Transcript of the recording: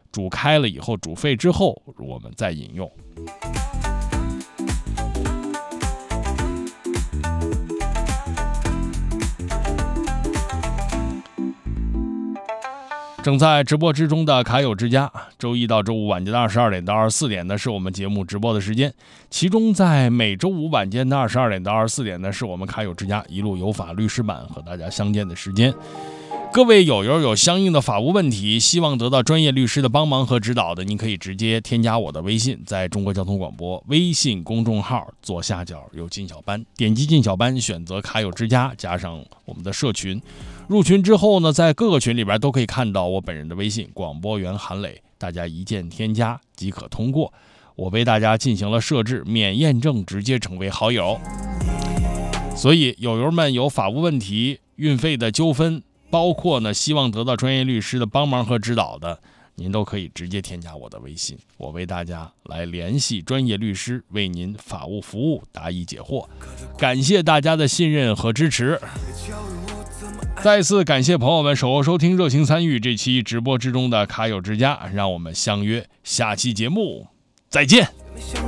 煮开了以后煮沸之后我们再饮用。正在直播之中的卡友之家，周一到周五晚间的22点到24点呢是我们节目直播的时间，其中在每周五晚间的22点到24点呢是我们卡友之家一路有法律师版和大家相见的时间。各位友友有相应的法务问题，希望得到专业律师的帮忙和指导的，您可以直接添加我的微信，在中国交通广播微信公众号左下角有进小班，点击进小班，选择卡友之家，加上我们的社群。入群之后呢，在各个群里边都可以看到我本人的微信广播员韩磊，大家一键添加即可通过。我为大家进行了设置，免验证直接成为好友。所以友友们有法务问题、运费的纠纷，包括呢希望得到专业律师的帮忙和指导的，您都可以直接添加我的微信，我为大家来联系专业律师，为您法务服务答疑解惑。感谢大家的信任和支持，再次感谢朋友们守候收听、热情参与这期直播之中的卡友之家，让我们相约下期节目再见。